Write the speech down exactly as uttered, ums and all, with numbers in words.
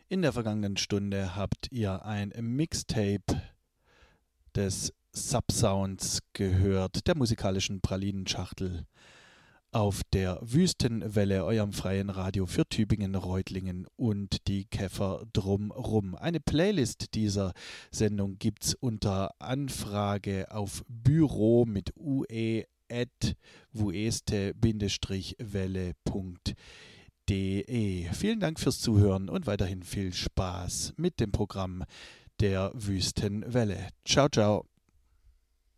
In der vergangenen Stunde habt ihr ein Mixtape des Subsounds gehört, der musikalischen Pralinenschachtel, auf der Wüstenwelle, eurem freien Radio für Tübingen, Reutlingen und die Käfer drumrum. Eine Playlist dieser Sendung gibt's unter Anfrage auf Büro mit ue at wueste-welle punkt de. Vielen Dank fürs Zuhören und weiterhin viel Spaß mit dem Programm der Wüstenwelle. Ciao, ciao.